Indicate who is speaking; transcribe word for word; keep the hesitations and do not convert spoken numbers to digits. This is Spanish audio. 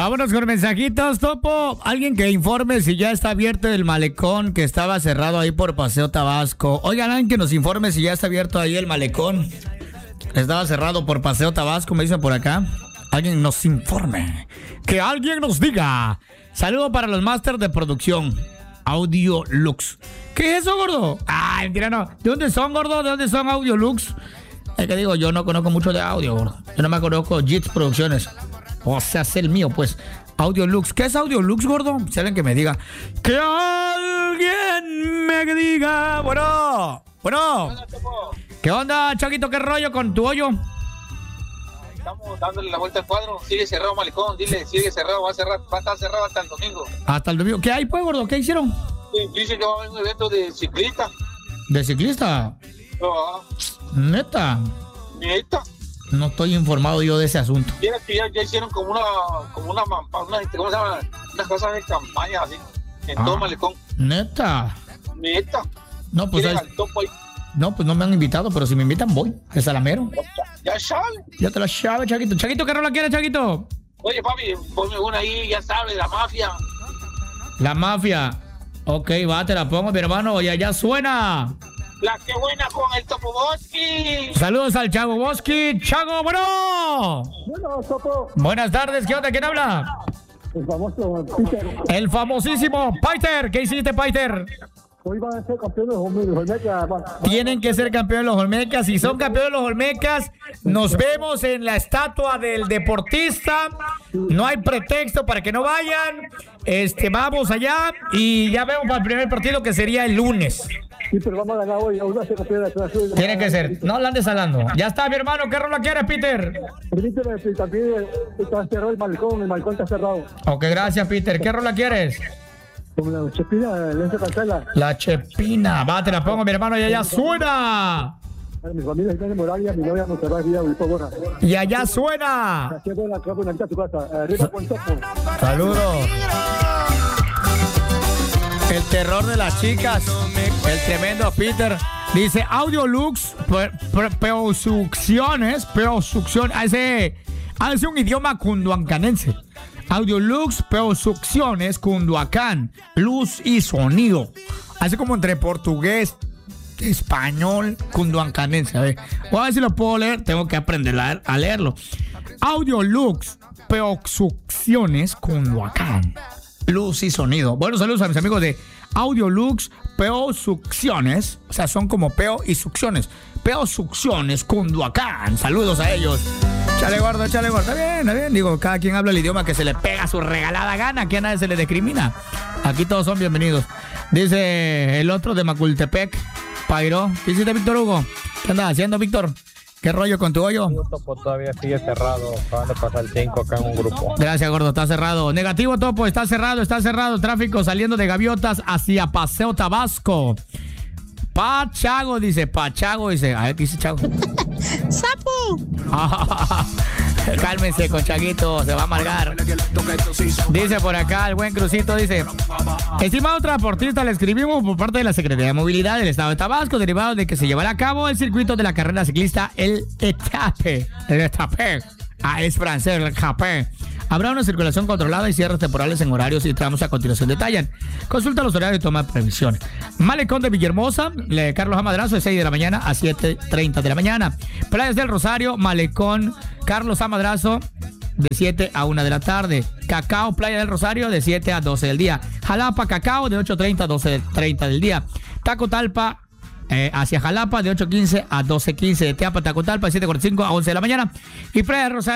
Speaker 1: Vámonos con mensajitos, Topo. Alguien que informe si ya está abierto el malecón que estaba cerrado ahí por Paseo Tabasco. Oigan, alguien que nos informe si ya está abierto ahí el malecón. Estaba cerrado por Paseo Tabasco, me dicen por acá. Alguien nos informe. Que alguien nos diga. Saludo para los máster de producción. Audio Lux. ¿Qué es eso, gordo? Ay, mentira, no. ¿De dónde son, gordo? ¿De dónde son Audio Lux? Es que digo, yo no conozco mucho de audio, gordo. Yo no me conozco Jits Producciones. O sea, es el mío, pues. Audio Lux. ¿Qué es Audio Lux, gordo? Si alguien que me diga. Que alguien me diga. Bueno. Bueno. ¿Qué onda, Chaguito? ¿Qué rollo con tu hoyo?
Speaker 2: Estamos dándole la vuelta al cuadro. Sigue cerrado, malecón. Dile, sigue cerrado. Va a, cerrar, va a estar cerrado hasta el domingo.
Speaker 1: Hasta el domingo. ¿Qué hay, pues, gordo? ¿Qué hicieron?
Speaker 2: Sí, dicen que va a haber un evento de ciclista.
Speaker 1: ¿De ciclista?
Speaker 2: No.
Speaker 1: ¿Neta?
Speaker 2: ¿Neta?
Speaker 1: No estoy informado yo de ese asunto.
Speaker 2: Ya, ya, ya hicieron como una, como una, una, ¿cómo se llama? Unas cosas de campaña así, en
Speaker 1: Ah,
Speaker 2: todo malecón.
Speaker 1: ¿Neta?
Speaker 2: Neta.
Speaker 1: No, pues,
Speaker 2: ¿Quieren
Speaker 1: ahí-
Speaker 2: al topo ahí?
Speaker 1: no, pues no me han invitado, pero si me invitan voy. Es Salamero.
Speaker 2: Ya sale.
Speaker 1: Ya te la llave, Chaguito. Chaguito, ¿qué rola quieres, Chaguito?
Speaker 2: Oye, papi, ponme una ahí, ya sabes, la mafia.
Speaker 1: La mafia. Ok, va, te la pongo, mi hermano. Ya, ya suena.
Speaker 2: La que buena con el Topo Bosque.
Speaker 1: Saludos al Chago Bosque. Chago, bueno.
Speaker 3: Bueno, Topo,
Speaker 1: Buenas tardes, ¿qué onda? ¿Quién habla?
Speaker 3: el famoso Peter,
Speaker 1: El famosísimo Paiter. ¿Qué hiciste, Paiter?
Speaker 3: hoy van a ser campeones de Olmeca.
Speaker 1: Tienen que ser campeones los Olmecas. Si son campeones los Olmecas, nos vemos en la estatua del deportista. No hay pretexto para que no vayan. Este, vamos allá y ya vemos para el primer partido que sería el lunes.
Speaker 3: Sí, pero vamos a ganar hoy. Hoy va a ser campeón de la clase.
Speaker 1: Tiene que ser. No la andes hablando. Ya está, mi hermano. ¿Qué rola quieres, Peter?
Speaker 3: Permíteme, si también está cerrado el balcón, el balcón está cerrado.
Speaker 1: Ok, gracias, Peter. ¿Qué rola quieres?
Speaker 3: Como la Chepina, Lenza Cancela.
Speaker 1: La Chepina. Va, te la pongo, mi hermano. Y allá suena.
Speaker 3: Mi familia está en Moravia, mi novia no se va a ir a Grupo Borra.
Speaker 1: Y allá suena.
Speaker 3: Así es buena, creo que una a tu casa. Arriba con Topo.
Speaker 1: Saludos. El terror de las chicas. El tremendo Peter. Dice Audio Lux. Peosucciones. Peosucciones. Hace, hace un idioma cunduancanense. Audio Lux. Peosucciones. Cunduacán. Luz y sonido. Hace como entre portugués, español, cunduancanense. A ver. Voy a ver si lo puedo leer. Tengo que aprender a, a leerlo. Audio Lux. Peosucciones. Cunduacán. Luz y sonido. Bueno, saludos a mis amigos de Audio Lux, Peo Succiones. O sea, son como peo y succiones. Peo Succiones, Cunduacán. Saludos a ellos. Chale gordo, chale gordo. Está bien, está bien. Digo, cada quien habla el idioma que se le pega a su regalada gana. Aquí a nadie se le discrimina. Aquí todos son bienvenidos. Dice el otro de Macultepec, Pairo. ¿Qué hiciste, Víctor Hugo? ¿Qué andas haciendo, Víctor? ¿Qué rollo con tu hoyo?
Speaker 4: Topo todavía sigue cerrado. Acaban de pasar cinco acá en un grupo.
Speaker 1: Gracias, gordo, está cerrado. Negativo, Topo, está cerrado, está cerrado. Tráfico saliendo de Gaviotas hacia Paseo Tabasco. Pachago, dice, Pachago, dice. A ver, ¿qué dice Chago?
Speaker 5: ¡Sapo!
Speaker 1: Cálmense, con Chaguito, se va a amargar. Dice por acá el buen Crucito, dice: estimado transportista, le escribimos por parte de la Secretaría de Movilidad del Estado de Tabasco, derivado de que se llevará a cabo el circuito de la carrera ciclista, el Etape. El Etape. Ah, es francés, el Etape. Habrá una circulación controlada y cierres temporales en horarios y tramos a continuación detallan. Consulta los horarios y toma previsiones. Malecón de Villahermosa, le Carlos A. Madrazo, de seis de la mañana a siete treinta de la mañana. Playas del Rosario, Malecón Carlos A. Madrazo, de siete a una de la tarde. Cacao, Playa del Rosario, de siete a doce del día. Jalapa, Cacao, de ocho treinta a doce treinta del día. Tacotalpa, Eh, hacia Jalapa, de ocho quince a doce quince. De Teapa, Tacotalpa, de siete cuarenta y cinco a once de la mañana. Y Playa del Rosario